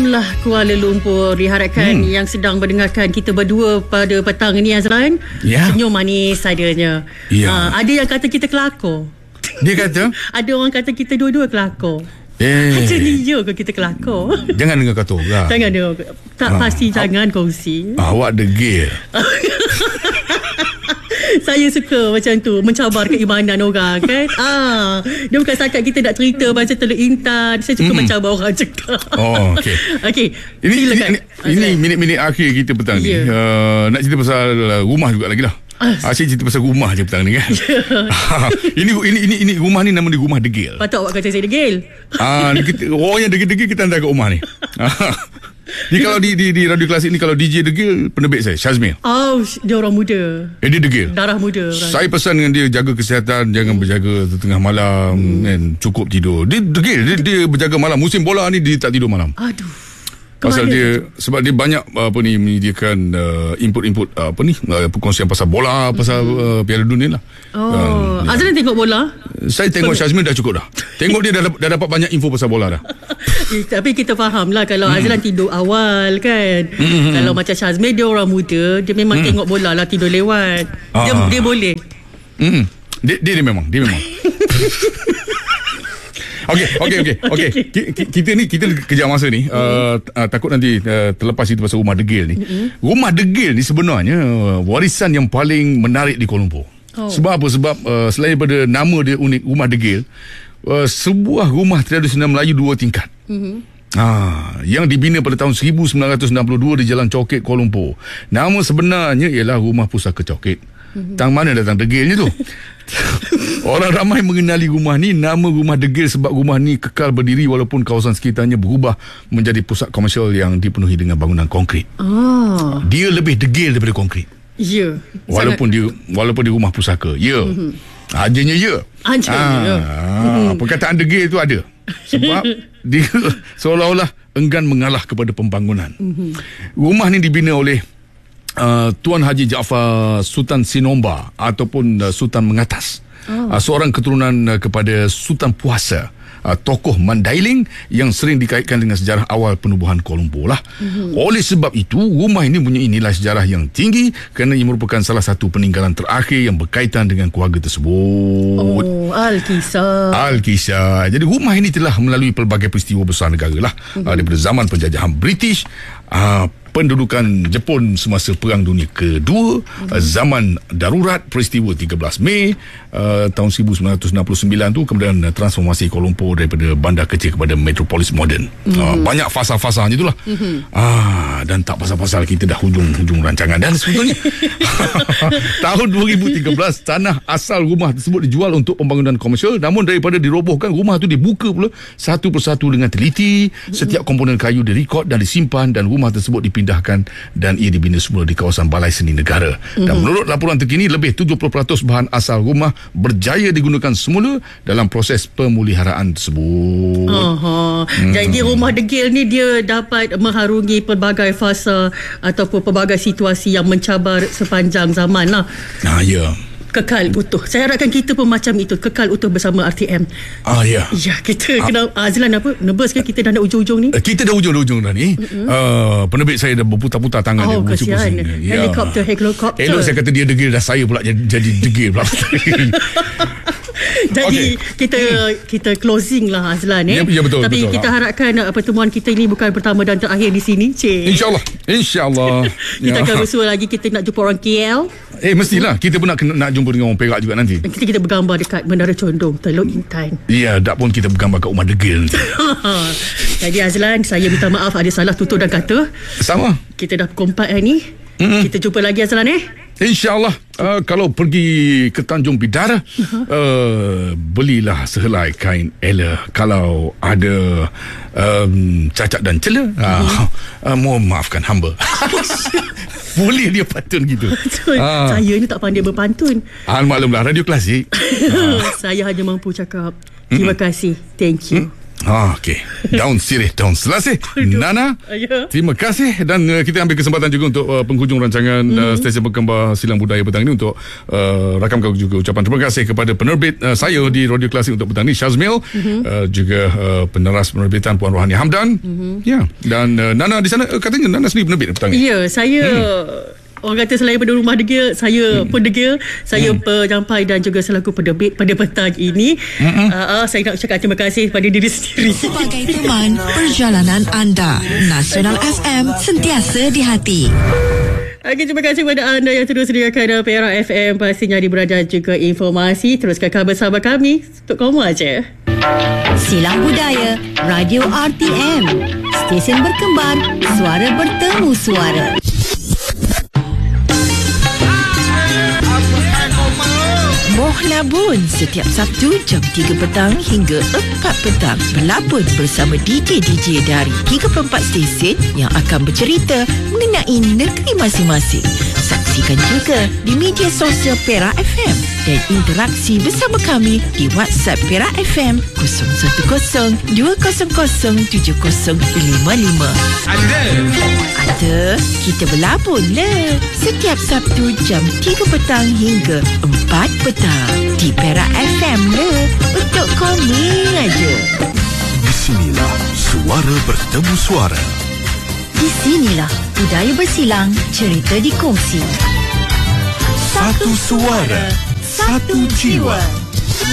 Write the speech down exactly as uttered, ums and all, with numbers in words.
Itulah Kuala Lumpur. Diharapkan hmm. yang sedang mendengarkan kita berdua pada petang ini, Azlan, yeah. senyum manis adanya. yeah. uh, Ada yang kata kita kelakor. Dia kata ada orang kata kita dua-dua kelakor. Eh. Macam ni je ke kita kelakor? Jangan dengar kata orang. Jangan dengar. Tak ha. pasti jangan kongsi. Awak degil. Saya suka macam tu, mencabar keimanan orang kan. Ah, dia bukan setakat kita nak cerita pasal Teluk Intan. Saya suka mm. mencabar orang cakap. Oh, okey. Okey. Ini ini, ini minit-minit akhir kita petang yeah. ni. Uh, nak cerita pasal rumah juga lagi lah. Ah, saya cerita pasal rumah je petang ni kan. Yeah. ini ini ini ini rumah ni nama dia Rumah Degil. Patut awak kata saya degil. Ah, kita, orang yang degil-degil kita hantar ke rumah ni. Ni kalau di, di di radio klasik ni, kalau D J degil, penerbit saya Syazmil. Oh, dia orang muda. Eh, dia degil. Darah muda orang. Saya pesan dengan dia, jaga kesihatan, jangan hmm. berjaga tengah malam hmm. kan, cukup tidur. Dia degil, dia, dia berjaga malam. Musim bola ni dia tak tidur malam. Aduh. Pasal dia, sebab dia banyak apa ni menyediakan uh, input-input uh, apa ni uh, perkongsian pasal bola, pasal uh, Piala Dunia lah. Oh, um, Azlan tengok bola? Saya tengok Syazmin dah cukup dah. Tengok dia dah, dah dapat banyak info pasal bola dah. Eh, tapi kita faham lah kalau hmm. Azlan tidur awal kan. Hmm. Kalau macam Syazmin, dia orang muda, dia memang hmm. tengok bola lah, tidur lewat. Dia, ah. dia boleh. Hmm. Dia, dia, dia memang, dia memang. Okey, okey, okey. Okey. Kita ni kita kejar masa ni. Uh, uh, takut nanti uh, terlepas itu pasal Rumah Degil ni. Mm-hmm. Rumah Degil ni sebenarnya uh, warisan yang paling menarik di Kuala Lumpur. Oh. Sebab apa? Sebab uh, selain daripada nama dia unik, Rumah Degil, uh, sebuah rumah tradisional Melayu dua tingkat. Mm-hmm. Ah, yang dibina pada tahun seribu sembilan ratus enam puluh dua di Jalan Coket, Kuala Lumpur. Nama sebenarnya ialah Rumah Pusaka Coket. Mm-hmm. Tang mana datang degilnya tu? Orang ramai mengenali rumah ni, nama Rumah Degil sebab rumah ni kekal berdiri walaupun kawasan sekitarnya berubah menjadi pusat komersial yang dipenuhi dengan bangunan konkrit. Oh. Dia lebih degil daripada konkrit. Ya. Yeah. Walaupun Sangat. dia walaupun dia rumah pusaka. Ya. Yeah. Mm-hmm. Hajanya ya. Hajanya ah, ya. Ah, perkataan degil tu ada. Sebab dia seolah-olah enggan mengalah kepada pembangunan. Mm-hmm. Rumah ni dibina oleh Uh, Tuan Haji Jaafar Sultan Sinomba ataupun uh, Sultan Mengatas. Oh. Uh, seorang keturunan uh, kepada Sultan Puasa, uh, tokoh Mandailing yang sering dikaitkan dengan sejarah awal penubuhan Kuala Lumpur lah. Mm-hmm. Oleh sebab itu, rumah ini punya nilai sejarah yang tinggi kerana ia merupakan salah satu peninggalan terakhir yang berkaitan dengan keluarga tersebut. Oh, Al-Kisah. Al-Kisah. Jadi rumah ini telah melalui pelbagai peristiwa besar negara lah. Mm-hmm. Uh, daripada zaman penjajahan British, uh, pendudukan Jepun semasa Perang Dunia Kedua, mm-hmm. zaman darurat peristiwa tiga belas Mei uh, tahun seribu sembilan ratus enam puluh sembilan tu, kemudian uh, transformasi Kuala Lumpur daripada bandar kecil kepada metropolis moden. Mm-hmm. Uh, banyak fasa-fasanya itulah. Mm-hmm. Ah, dan tak pasal-pasal kita dah hujung-hujung rancangan. Dan sebetulnya tahun dua ribu tiga belas tanah asal rumah tersebut dijual untuk pembangunan komersial, namun daripada dirobohkan, rumah tu dibuka pula satu persatu dengan teliti. Mm-hmm. Setiap komponen kayu direkod dan disimpan, dan rumah tersebut dipindahkan dipindahkan dan ia dibina semula di kawasan Balai Seni Negara. Mm-hmm. Dan menurut laporan terkini, lebih tujuh puluh peratus bahan asal rumah berjaya digunakan semula dalam proses pemeliharaan tersebut. Uh-huh. Mm-hmm. Jadi Rumah Degil ni dia dapat mengharungi pelbagai fasa ataupun pelbagai situasi yang mencabar sepanjang zaman lah. Ah, ya. Kekal utuh. Saya harapkan kita pun macam itu, kekal utuh bersama R T M. Ah, ya. Ya, kita ah. kena Azlan apa? Nervous ke kita dah nak ujung-ujung ni? Kita dah ujung-ujung dah ni. Mm-hmm. Uh, penerbit saya dah berputar-putar tangan oh, dia. Kesian. Helikopter, ya. helikopter. Elok saya kata dia degil, dah saya pula jadi, jadi degil pula. Jadi okay. kita kita closing lah Azlan eh. Ya, ya betul. Tapi betul, kita ha. harapkan uh, pertemuan kita ini bukan pertama dan terakhir di sini, Cik. InsyaAllah. InsyaAllah. Kita ya. akan bersua lagi, kita nak jumpa orang K L. Eh mestilah, kita pun nak nak jumpa dengan orang Perak juga nanti. Kita kita bergambar dekat Menara Condong, Teluk Intan. Ya, tak pun kita bergambar kat Rumah Degil. Jadi Azlan, saya minta maaf ada salah tutur dan kata. Sama. Kita dah pukul empat hari ni. Mm-hmm. Kita jumpa lagi Azlan eh. InsyaAllah. uh, Kalau pergi ke Tanjung Bidara, uh-huh. uh, belilah sehelai kain Ella. Kalau ada um, cacat dan cela, uh-huh. uh, uh, mohon maafkan hamba. Boleh dia pantun gitu. uh. Saya ni tak pandai berpantun. uh, Maklumlah, radio klasik. uh. Saya hanya mampu cakap terima kasih, thank you. Hmm? Ah, okey. Daun sirih, daun selasih. Nana, ya. Terima kasih. Dan uh, kita ambil kesempatan juga untuk uh, penghujung rancangan mm-hmm. uh, Stesen Berkembar Silang Budaya petang ini untuk uh, rakamkan juga ucapan terima kasih kepada penerbit uh, saya di Radio Klasik untuk petang ini, Syazmil, mm-hmm. uh, juga uh, peneras penerbitan Puan Rohani Hamdan. Mm-hmm. Ya. Dan uh, Nana di sana uh, katanya Nana sendiri penerbit petang ini. Ya, saya hmm. orang kata selain pada rumah degil, saya hmm. pendegil, saya hmm. penyampai dan juga selaku penerbit pada petang ini. Hmm. Uh, uh, saya nak ucapkan terima kasih kepada diri sendiri. Sebagai teman perjalanan anda, Nasional F M sentiasa di hati. Okay, terima kasih kepada anda yang terus sediakan Perak F M, pastinya di berada juga informasi. Teruskan bersama kami untuk kamu aja. Silang Budaya Radio R T M, stesen berkembar, suara bertemu suara. Moh Labun setiap Sabtu jam tiga petang hingga empat petang berlabun bersama D J-D J dari tiga puluh empat stesen yang akan bercerita mengenai negeri masing-masing. Saksikan juga di media sosial Perak F M dan interaksi bersama kami di WhatsApp Perak F M kosong satu kosong dua kosong kosong tujuh kosong lima lima. Ada. Ada. Kita berlabun le setiap Sabtu jam tiga petang hingga empat petang di Perak F M le, untuk kami aja. Di sinilah suara bertemu suara. Di sinilah budaya bersilang, cerita dikongsi. Satu suara, satu jiwa.